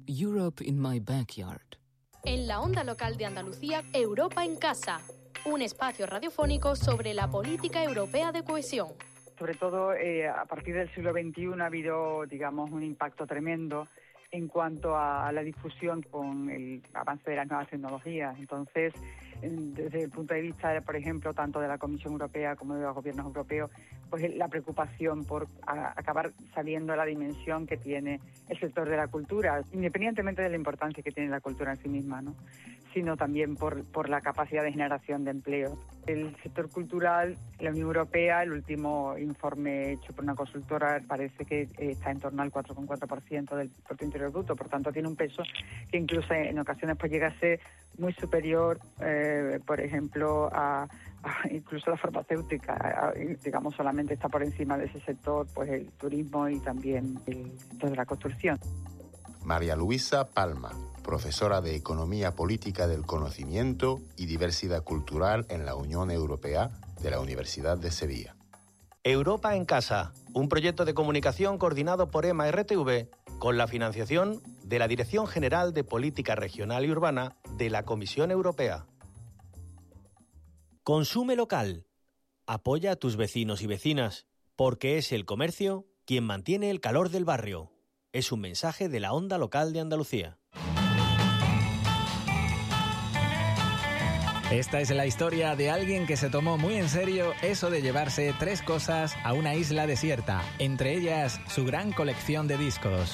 Europe in my backyard. En la onda local de Andalucía, Europa en casa, un espacio radiofónico sobre la política europea de cohesión. Sobre todo a partir del siglo XXI ha habido, digamos, un impacto tremendo en cuanto a la difusión con el avance de las nuevas tecnologías. Entonces, desde el punto de vista, por ejemplo, tanto de la Comisión Europea como de los gobiernos europeos, pues la preocupación por acabar sabiendo la dimensión que tiene el sector de la cultura, independientemente de la importancia que tiene la cultura en sí misma, ¿no?, sino también por la capacidad de generación de empleo. El sector cultural, la Unión Europea, el último informe hecho por una consultora parece que está en torno al 4,4% del Producto Interior Bruto, por tanto tiene un peso que incluso en ocasiones pues llega a ser muy superior, por ejemplo, a incluso la farmacéutica, digamos, solamente está por encima de ese sector pues el turismo y también el sector de la construcción. María Luisa Palma, profesora de Economía Política del Conocimiento y Diversidad Cultural en la Unión Europea de la Universidad de Sevilla. Europa en Casa, un proyecto de comunicación coordinado por EMA RTV con la financiación de la Dirección General de Política Regional y Urbana de la Comisión Europea. Consume local. Apoya a tus vecinos y vecinas, porque es el comercio quien mantiene el calor del barrio. Es un mensaje de la Onda Local de Andalucía. Esta es la historia de alguien que se tomó muy en serio eso de llevarse 3 cosas a una isla desierta, entre ellas su gran colección de discos.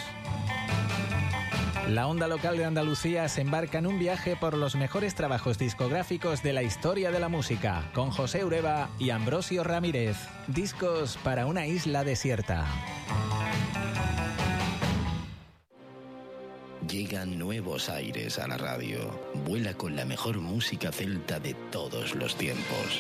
La Onda Local de Andalucía se embarca en un viaje por los mejores trabajos discográficos de la historia de la música, con José Ureba y Ambrosio Ramírez. Discos para una isla desierta. Llegan nuevos aires a la radio. Vuela con la mejor música celta de todos los tiempos.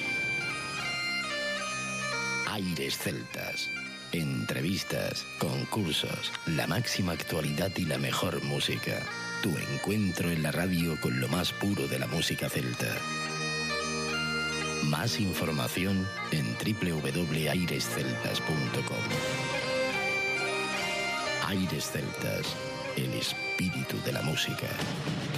Aires celtas. Entrevistas, concursos, la máxima actualidad y la mejor música. Tu encuentro en la radio con lo más puro de la música celta. Más información en www.airesceltas.com. Aires Celtas, el espíritu de la música.